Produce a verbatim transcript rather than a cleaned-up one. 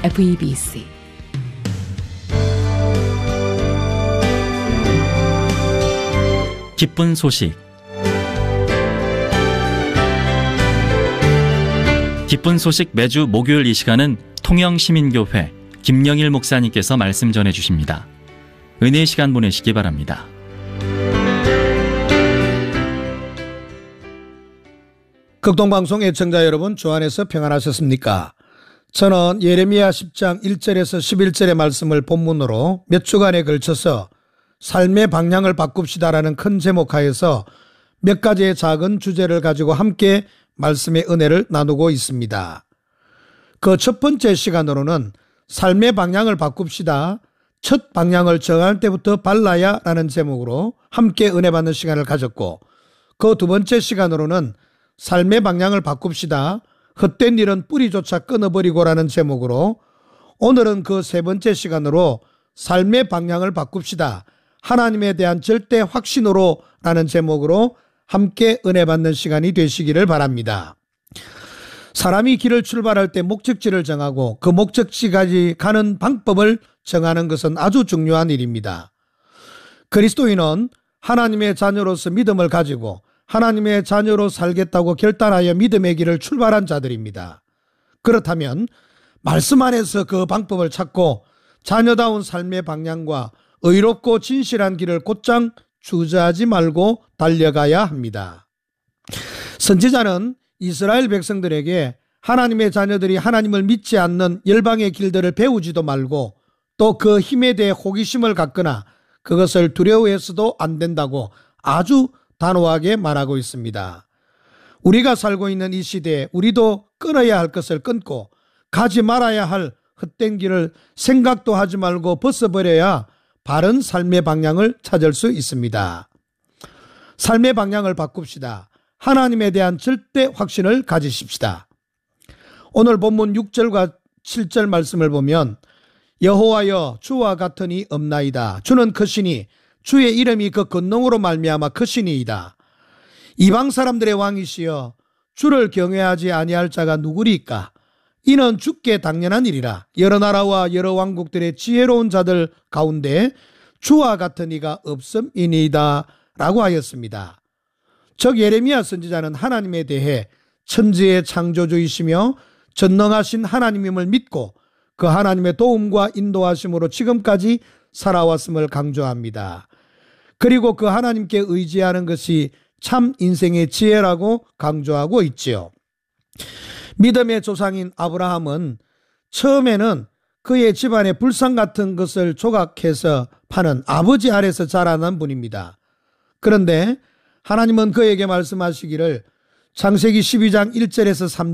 에프이비씨. 기쁜 소식. 기쁜 소식 매주 목요일 이 시간은 통영시민교회 김영일 목사님께서 말씀 전해주십니다. 은혜의 시간 보내시기 바랍니다. 극동방송 애청자 여러분, 주 안에서 평안하셨습니까? 저는 예레미야 십 장 일 절에서 십일 절의 말씀을 본문으로 몇 주간에 걸쳐서 삶의 방향을 바꿉시다라는 큰 제목하에서 몇 가지의 작은 주제를 가지고 함께 말씀의 은혜를 나누고 있습니다. 그 첫 번째 시간으로는 삶의 방향을 바꿉시다, 첫 방향을 정할 때부터 발라야 라는 제목으로 함께 은혜 받는 시간을 가졌고, 그 두 번째 시간으로는 삶의 방향을 바꿉시다, 헛된 일은 뿌리조차 끊어버리고 라는 제목으로, 오늘은 그 세 번째 시간으로 삶의 방향을 바꿉시다, 하나님에 대한 절대 확신으로 라는 제목으로 함께 은혜 받는 시간이 되시기를 바랍니다. 사람이 길을 출발할 때 목적지를 정하고 그 목적지까지 가는 방법을 정하는 것은 아주 중요한 일입니다. 그리스도인은 하나님의 자녀로서 믿음을 가지고 하나님의 자녀로 살겠다고 결단하여 믿음의 길을 출발한 자들입니다. 그렇다면 말씀 안에서 그 방법을 찾고 자녀다운 삶의 방향과 의롭고 진실한 길을 곧장 주저하지 말고 달려가야 합니다. 선지자는 이스라엘 백성들에게 하나님의 자녀들이 하나님을 믿지 않는 열방의 길들을 배우지도 말고 또 그 힘에 대해 호기심을 갖거나 그것을 두려워해서도 안 된다고 아주 단호하게 말하고 있습니다. 우리가 살고 있는 이 시대에 우리도 끊어야 할 것을 끊고 가지 말아야 할 헛된 길을 생각도 하지 말고 벗어버려야 바른 삶의 방향을 찾을 수 있습니다. 삶의 방향을 바꿉시다. 하나님에 대한 절대 확신을 가지십시다. 오늘 본문 육 절과 칠 절 말씀을 보면, 여호와여 주와 같은 이 없나이다. 주는 크시니 주의 이름이 그 권능으로 말미암아 크시니이다. 이방 사람들의 왕이시여 주를 경외하지 아니할 자가 누구리까? 이는 주께 당연한 일이라. 여러 나라와 여러 왕국들의 지혜로운 자들 가운데 주와 같은 이가 없음이니이다 라고 하였습니다. 즉 예레미야 선지자는 하나님에 대해 천지의 창조주이시며 전능하신 하나님임을 믿고 그 하나님의 도움과 인도하심으로 지금까지 살아왔음을 강조합니다. 그리고 그 하나님께 의지하는 것이 참 인생의 지혜라고 강조하고 있지요. 믿음의 조상인 아브라함은 처음에는 그의 집안의 불상 같은 것을 조각해서 파는 아버지 아래서 자라난 분입니다. 그런데 하나님은 그에게 말씀하시기를 창세기 십이 장 일 절에서 삼 절